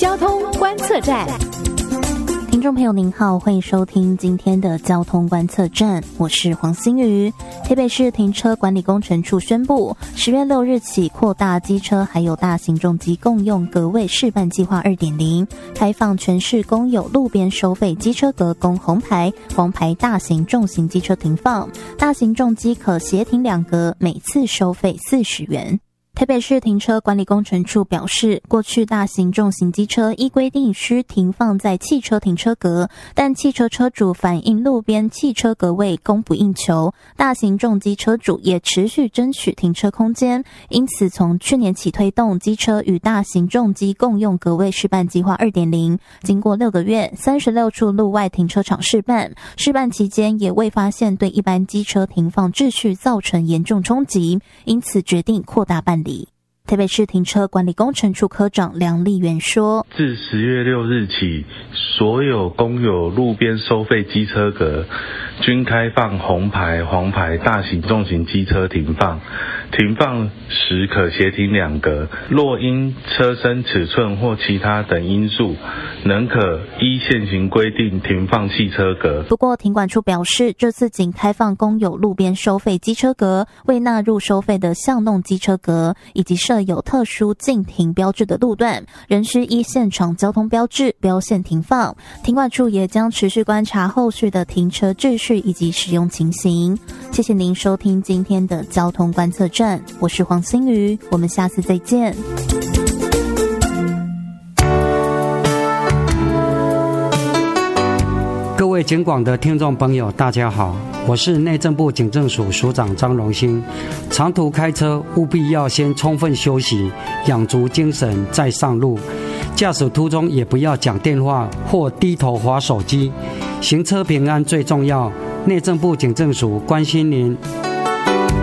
交通观测站。 听众朋友您好，欢迎收听今天的交通观测站，我是黄欣瑜。台北市停车管理工程处宣布，10月6日起扩大机车还有大型重机共用格位示范计划 2.0， 开放全市公有路边收费机车格供红牌、黄牌大型重型机车停放，大型重机可协停2格，每次收费40元。台北市停车管理工程处表示，过去大型重型机车依规定需停放在汽车停车格，但汽车车主反映路边汽车格位供不应求，大型重机车主也持续争取停车空间，因此从去年起推动机车与大型重机共用格位示范计划 2.0， 经过6个月，36处路外停车场示范期间也未发现对一般机车停放秩序造成严重冲击，因此决定扩大办理。台北市停车管理工程处科长梁立元说， 自10月6日起，所有公有路边收费机车格均开放红牌、黄牌大型重型机车停放，停放时可协停2格，若因车身尺寸或其他等因素，仍可依现行规定停放汽车格。 不过停管处表示，这次仅开放公有路边收费机车格，未纳入收费的巷弄机车格以及设有特殊禁停标志的路段，仍需依现场交通标志标线停放。停管处也将持续观察后续的停车秩序以及使用情形。谢谢您收听今天的交通观测站，我是黄欣瑜，我们下次再见。 各位警广的听众朋友大家好，我是内政部警政署署长张荣兴。长途开车务必要先充分休息，养足精神再上路，驾驶途中也不要讲电话或低头滑手机，行车平安最重要。内政部警政署关心您。